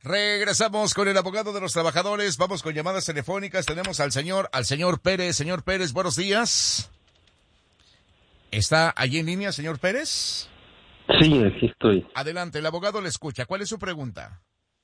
Regresamos con el abogado de los trabajadores. Vamos con llamadas telefónicas. Tenemos al señor Pérez. Señor Pérez, buenos días. ¿Está allí en línea, señor Pérez? Sí, aquí estoy. Adelante, el abogado le escucha. ¿Cuál es su pregunta?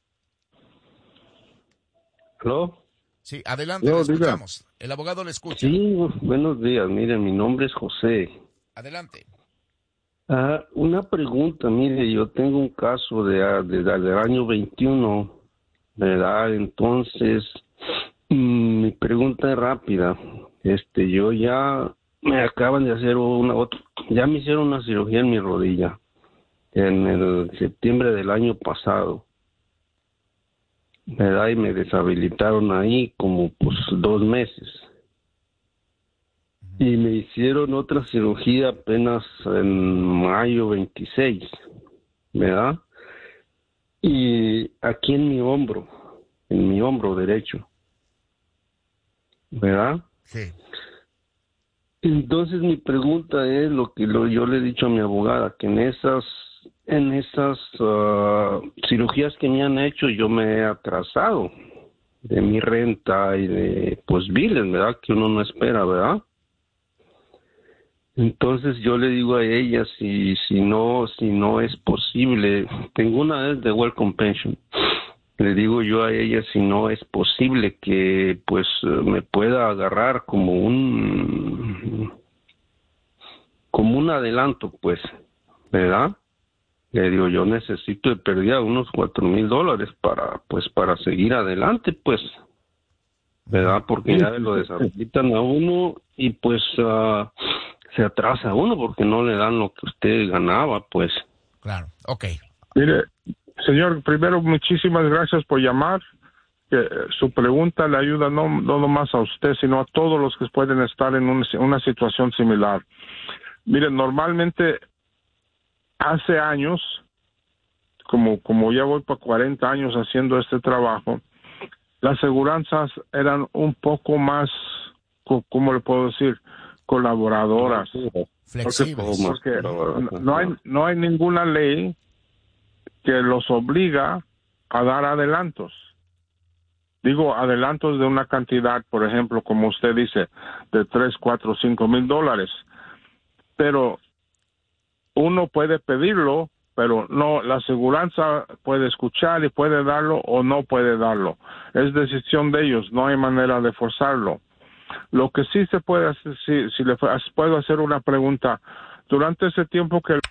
¿Aló? Sí, adelante, le escuchamos. El abogado le escucha. Sí, buenos días. Mire, mi nombre es José. Adelante. Una pregunta, mire, yo tengo un caso del año 21, ¿verdad? Entonces, mi pregunta es rápida. Yo ya me acaban de hacer ya me hicieron una cirugía en mi rodilla en el septiembre del año pasado, ¿verdad? Y me deshabilitaron ahí como 2 meses. Y me hicieron otra cirugía apenas en mayo 26, ¿verdad? Y aquí en mi hombro derecho, ¿verdad? Sí. Entonces mi pregunta es lo que yo le he dicho a mi abogada, que en esas cirugías que me han hecho yo me he atrasado de mi renta y de biles, ¿verdad? Que uno no espera, ¿verdad? Entonces yo le digo a ella si no es posible, tengo una vez de Welcome Pension, le digo yo a ella si no es posible que me pueda agarrar como un adelanto, ¿verdad? Le digo, yo necesito de pérdida unos $4,000 para seguir adelante, ¿verdad? Porque ya lo deshabilitan a uno y se atrasa uno porque no le dan lo que usted ganaba, Claro, ok. Mire, señor, primero muchísimas gracias por llamar. Que su pregunta le ayuda no nomás a usted, sino a todos los que pueden estar en una situación similar. Mire, normalmente hace años, como ya voy para 40 años haciendo este trabajo, las aseguranzas eran un poco más, ¿cómo le puedo decir?, colaboradoras. Flexibles. Porque no hay ninguna ley que los obliga a dar adelantos. Digo, adelantos de una cantidad, por ejemplo, como usted dice, de $3, $4, $5,000. Pero uno puede pedirlo, pero no, la aseguranza puede escuchar y puede darlo o no puede darlo. Es decisión de ellos, no hay manera de forzarlo. Lo que sí se puede hacer, si le puedo hacer una pregunta, durante ese tiempo que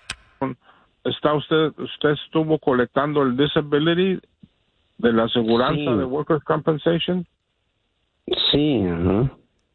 usted estuvo colectando el disability de la aseguranza de Workers' Compensation. Sí, ajá.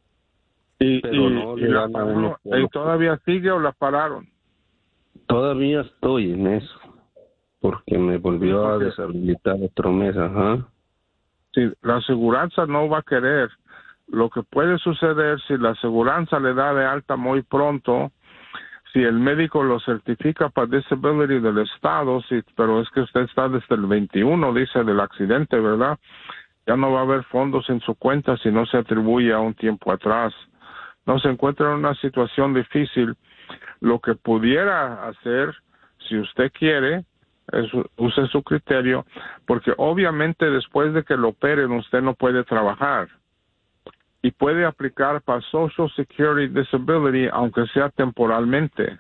Y la pararon, ¿y todavía sigue o la pararon? Todavía estoy en eso, porque me volvió a deshabilitar otro mes, ajá. Sí, la aseguranza no va a querer. Lo que puede suceder si la aseguranza le da de alta muy pronto, si el médico lo certifica para disability del estado, pero es que usted está desde el 21, dice, del accidente, ¿verdad? Ya no va a haber fondos en su cuenta si no se atribuye a un tiempo atrás. No se encuentra en una situación difícil. Lo que pudiera hacer, si usted quiere, use su criterio, porque obviamente después de que lo operen usted no puede trabajar. Y puede aplicar para Social Security Disability, aunque sea temporalmente.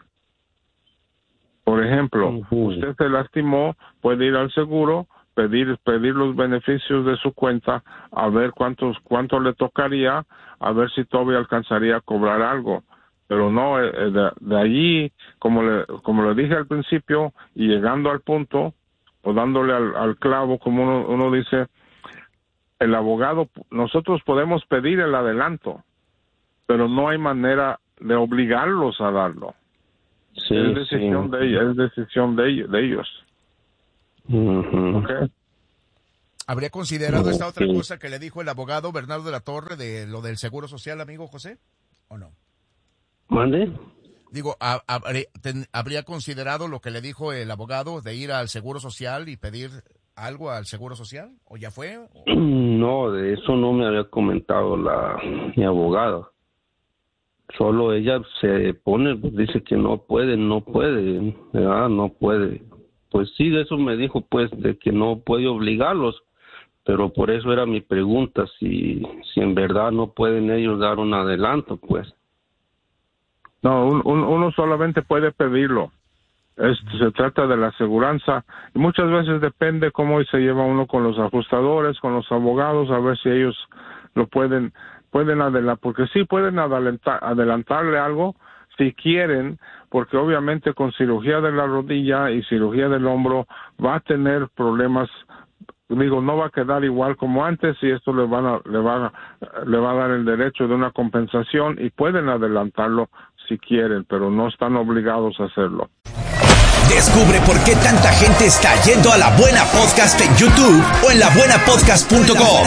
Por ejemplo, usted se lastimó, puede ir al seguro, pedir los beneficios de su cuenta, a ver cuánto le tocaría, a ver si todavía alcanzaría a cobrar algo. Pero no, de allí, como le dije al principio, y llegando al punto, o dándole al clavo, como uno dice, el abogado, nosotros podemos pedir el adelanto, pero no hay manera de obligarlos a darlo. Sí, es decisión de ellos, es decisión de ellos. Okay. ¿Habría considerado esta otra cosa que le dijo el abogado Bernardo de la Torre de lo del Seguro Social, amigo José? ¿O no? ¿Mande? Digo, ¿habría considerado lo que le dijo el abogado de ir al Seguro Social y pedir algo al Seguro Social? ¿O ya fue? No, de eso no me había comentado mi abogada. Solo ella se pone, dice que no puede, ¿verdad? No puede. pues sí, de eso me dijo, pues, de que no puede obligarlos, pero por eso era mi pregunta, si en verdad no pueden ellos dar un adelanto, pues. No, uno solamente puede pedirlo. Se trata de la aseguranza y muchas veces depende cómo se lleva uno con los ajustadores, con los abogados, a ver si ellos lo pueden adelantar, porque sí pueden adelantarle algo si quieren, porque obviamente con cirugía de la rodilla y cirugía del hombro va a tener problemas. Digo, no va a quedar igual como antes y esto le va a dar el derecho de una compensación y pueden adelantarlo si quieren, pero no están obligados a hacerlo. Descubre por qué tanta gente está yendo a La Buena Podcast en YouTube o en labuenapodcast.com.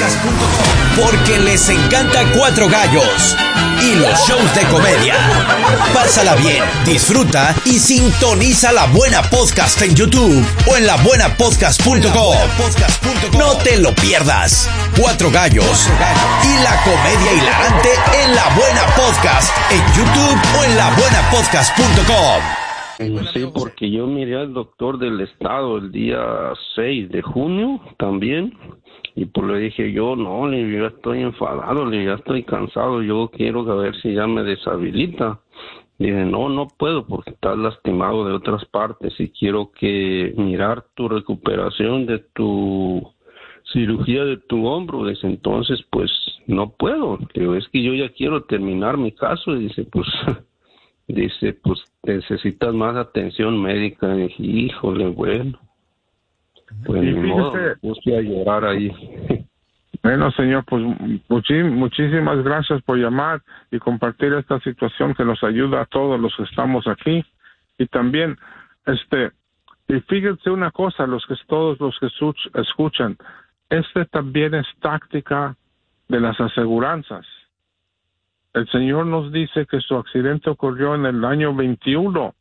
Porque les encanta Cuatro Gallos y los shows de comedia. Pásala bien, disfruta y sintoniza La Buena Podcast en YouTube o en labuenapodcast.com. No te lo pierdas. Cuatro Gallos y la comedia hilarante en La Buena Podcast en YouTube o en labuenapodcast.com. Sí, porque yo miré al doctor del estado el día 6 de junio también, y pues le dije yo ya estoy enfadado, ya estoy cansado, yo quiero ver si ya me deshabilita. Dije, no puedo porque estás lastimado de otras partes y quiero que mirar tu recuperación de tu cirugía de tu hombro. Desde entonces, pues no puedo. Digo, es que yo ya quiero terminar mi caso. Y dice, pues necesitas más atención médica. Y dije, híjole, bueno. Pues ni modo, me puse a llorar ahí. Bueno, señor, pues muchísimas gracias por llamar y compartir esta situación que nos ayuda a todos los que estamos aquí. Y también, y fíjense una cosa, todos los que escuchan, también es táctica de las aseguranzas. El Señor nos dice que su accidente ocurrió en el año 21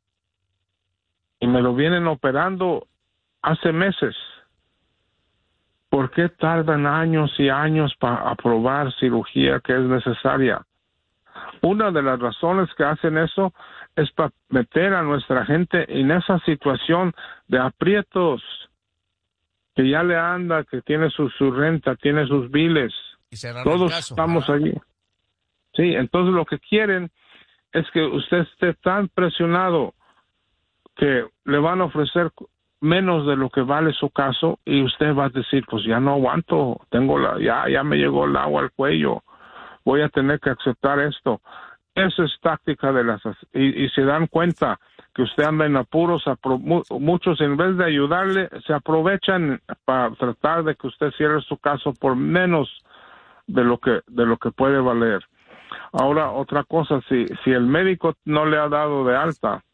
y me lo vienen operando hace meses. ¿Por qué tardan años y años para aprobar cirugía que es necesaria? Una de las razones que hacen eso es para meter a nuestra gente en esa situación de aprietos, que ya le anda, que tiene su renta, tiene sus biles. Todos estamos allí. Sí, entonces lo que quieren es que usted esté tan presionado que le van a ofrecer menos de lo que vale su caso y usted va a decir, pues ya no aguanto, ya me llegó el agua al cuello, voy a tener que aceptar esto. Esa es táctica de y se dan cuenta que usted anda en apuros, muchos en vez de ayudarle se aprovechan para tratar de que usted cierre su caso por menos de lo que puede valer. Ahora, otra cosa, si el médico no le ha dado de alta,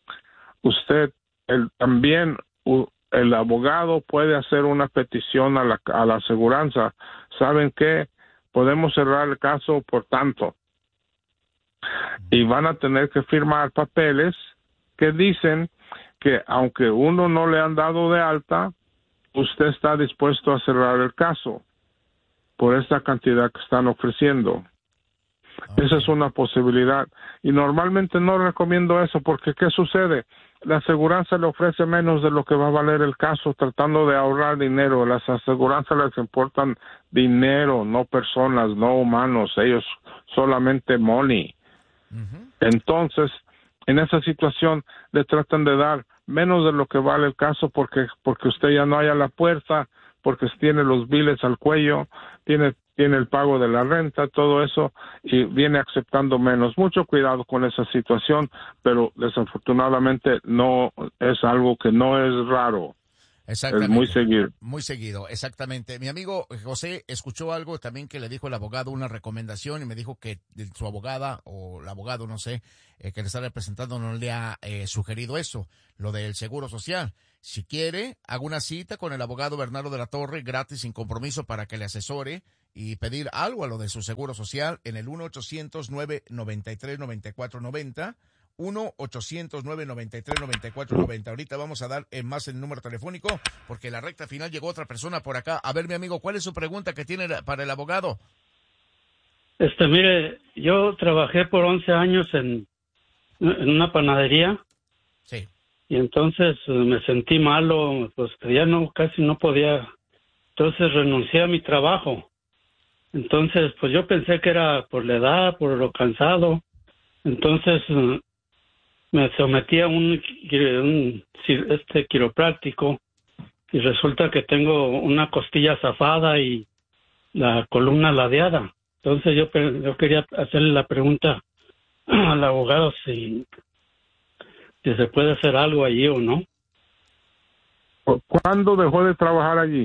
también el abogado puede hacer una petición a la aseguranza. ¿Saben qué? Podemos cerrar el caso por tanto. Y van a tener que firmar papeles que dicen que aunque uno no le han dado de alta, usted está dispuesto a cerrar el caso por esta cantidad que están ofreciendo. Okay. Esa es una posibilidad. Y normalmente no recomiendo eso porque ¿qué sucede? La aseguranza le ofrece menos de lo que va a valer el caso tratando de ahorrar dinero. Las aseguranzas les importan dinero, no personas, no humanos. Ellos solamente money. Uh-huh. Entonces, en esa situación le tratan de dar menos de lo que vale el caso porque usted ya no haya la puerta, porque tiene los biles al cuello, tiene el pago de la renta, todo eso, y viene aceptando menos. Mucho cuidado con esa situación, pero desafortunadamente no es algo que no es raro. Exactamente. Es muy seguido. Muy seguido, exactamente. Mi amigo José escuchó algo también que le dijo el abogado, una recomendación, y me dijo que su abogada, o el abogado, no sé, que le está representando no le ha sugerido eso, lo del seguro social. Si quiere, haga una cita con el abogado Bernardo de la Torre, gratis, sin compromiso, para que le asesore y pedir algo a lo de su seguro social en el 1-800-993-9490, 1-800-993-9490. Ahorita vamos a dar más el número telefónico porque en la recta final llegó otra persona por acá. A ver, mi amigo, ¿cuál es su pregunta que tiene para el abogado? Mire, yo trabajé por 11 años en una panadería. Sí. y entonces me sentí malo, pues ya casi no podía. Entonces renuncié a mi trabajo. Entonces, pues yo pensé que era por la edad, por lo cansado. Entonces me sometí a un quiropráctico y resulta que tengo una costilla zafada y la columna ladeada. Entonces yo quería hacerle la pregunta al abogado si se puede hacer algo allí o no. ¿Cuándo dejó de trabajar allí?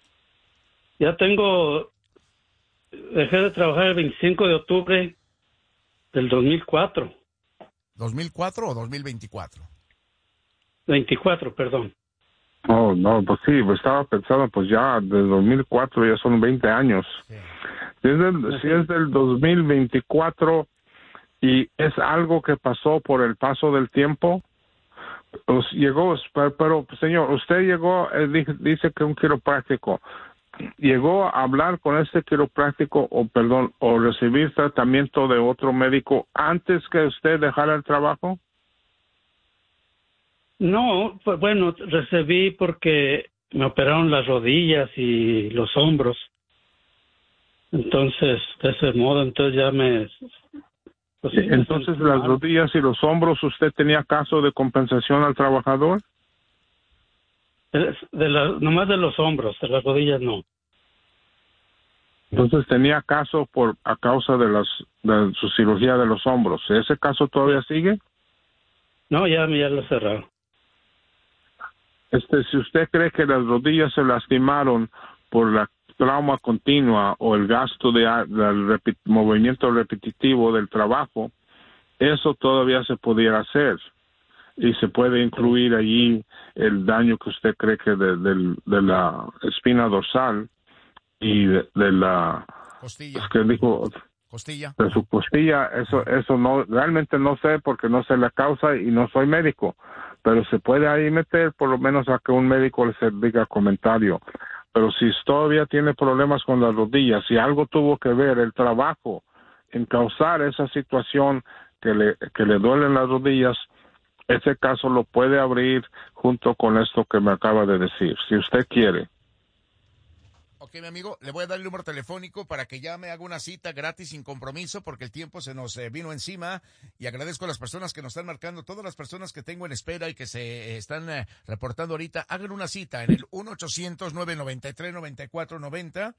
Dejé de trabajar el 25 de octubre del 2004. ¿2004 o 2024? 24, perdón. Oh, no, pues sí, pues estaba pensando, pues ya de 2004 ya son 20 años. Sí. Si es del 2024 y es algo que pasó por el paso del tiempo, pues llegó, pero señor, usted llegó, dice que un quiropráctico, ¿llegó a hablar con este quiropráctico o recibir tratamiento de otro médico antes que usted dejara el trabajo? No, pues bueno, recibí porque me operaron las rodillas y los hombros. Entonces, de ese modo, entonces ya pues, entonces, las rodillas y los hombros, ¿usted tenía caso de compensación al trabajador? Nomás de los hombros, de las rodillas no. Entonces tenía caso a causa de su cirugía de los hombros. ¿Ese caso todavía sigue? No, ya lo cerraron. Si usted cree que las rodillas se lastimaron por la trauma continua o el gasto del movimiento repetitivo del trabajo, eso todavía se pudiera hacer y se puede incluir allí el daño que usted cree que de la espina dorsal y de la costilla. Que dijo Costilla. de su costilla. Eso no, realmente no sé porque no sé la causa y no soy médico, pero se puede ahí meter por lo menos a que un médico le diga comentario. Pero si todavía tiene problemas con las rodillas, si algo tuvo que ver el trabajo en causar esa situación que le duelen las rodillas, ese caso lo puede abrir junto con esto que me acaba de decir, si usted quiere. Ok, mi amigo, le voy a dar el número telefónico para que llame, haga una cita gratis sin compromiso porque el tiempo se nos vino encima y agradezco a las personas que nos están marcando, todas las personas que tengo en espera y que se están reportando ahorita, hagan una cita en el 1-800-993-9490,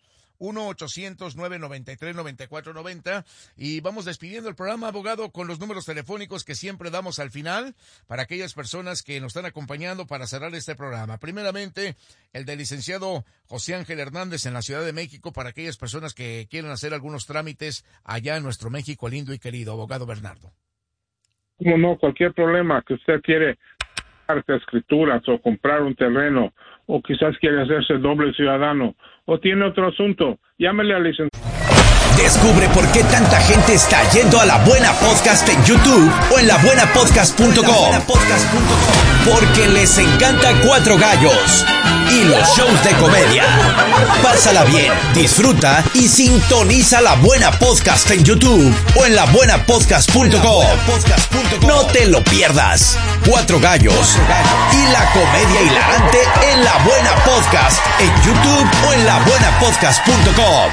1-800-993-9490 y vamos despidiendo el programa, abogado, con los números telefónicos que siempre damos al final para aquellas personas que nos están acompañando para cerrar este programa. Primeramente, el del licenciado José Ángel Hernández en la Ciudad de México para aquellas personas que quieren hacer algunos trámites allá en nuestro México lindo y querido, abogado Bernardo. ¿Cómo no? Cualquier problema que usted quiere, escrituras o comprar un terreno o quizás quiere hacerse doble ciudadano o tiene otro asunto, llámele al licenciado. Descubre por qué tanta gente está yendo a La Buena Podcast en YouTube o en labuenapodcast.com. Porque les encanta Cuatro Gallos y los shows de comedia. Pásala bien, disfruta y sintoniza La Buena Podcast en YouTube o en labuenapodcast.com. No te lo pierdas. Cuatro Gallos y la comedia hilarante en La Buena Podcast en YouTube o en labuenapodcast.com.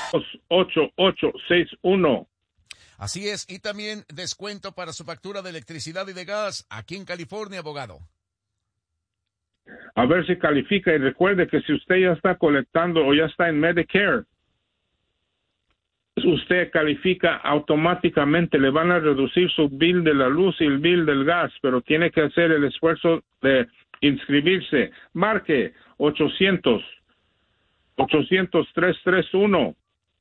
8861. Así es, y también descuento para su factura de electricidad y de gas aquí en California, abogado. A ver si califica y recuerde que si usted ya está colectando o ya está en Medicare, usted califica automáticamente, le van a reducir su bill de la luz y el bill del gas, pero tiene que hacer el esfuerzo de inscribirse. Marque 800-331-7593,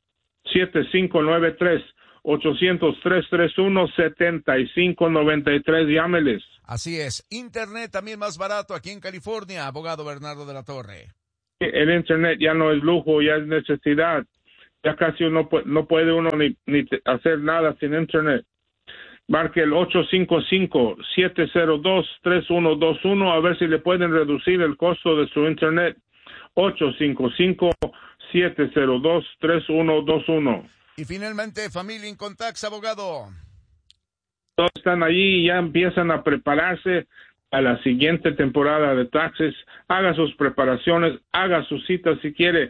800-331-7593, llámeles. Así es, internet también más barato aquí en California, abogado Bernardo de la Torre. El internet ya no es lujo, ya es necesidad. Ya casi no puede uno ni hacer nada sin internet. Marque el 855-702-3121 a ver si le pueden reducir el costo de su internet. 855-702-3121. Y finalmente, Familia Incontax, abogado. Todos están allí y ya empiezan a prepararse a la siguiente temporada de taxes. Haga sus preparaciones, haga su cita si quiere,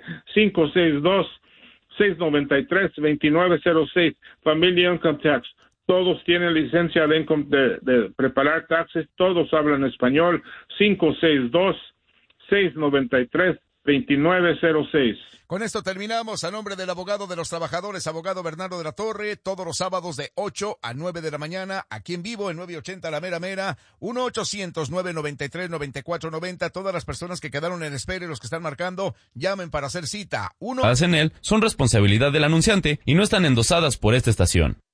562-693-2906, Familia Income Tax. Todos tienen licencia de preparar taxes, todos hablan español, 562-693-2906. Con esto terminamos. A nombre del abogado de los trabajadores, abogado Bernardo de la Torre, todos los sábados de 8 a 9 de la mañana, aquí en vivo en 980 La Mera Mera, 1-800-993-9490. Todas las personas que quedaron en espera y los que están marcando, llamen para hacer cita. En él son responsabilidad del anunciante y no están endosadas por esta estación.